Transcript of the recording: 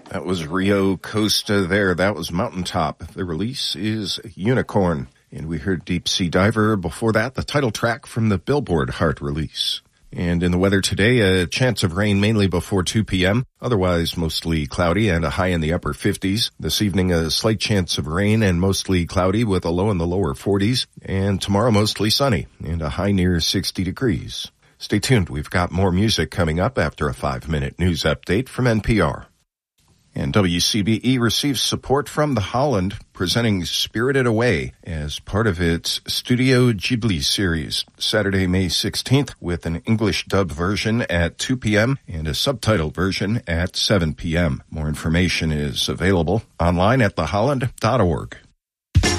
That was Rio Costa there. That was Mountaintop. The release is Unicorn. And we heard Deep Sea Diver before that, the title track from the Billboard Heart release. And in the weather today, a chance of rain mainly before 2 p.m. Otherwise, mostly cloudy and a high in the upper 50s. This evening, a slight chance of rain and mostly cloudy with a low in the lower 40s. And tomorrow, mostly sunny and a high near 60 degrees. Stay tuned. We've got more music coming up after a 5-minute news update from NPR. And WCBE receives support from The Holland, presenting Spirited Away as part of its Studio Ghibli series, Saturday, May 16th, with an English dub version at 2 p.m. and a subtitled version at 7 p.m. More information is available online at theholland.org.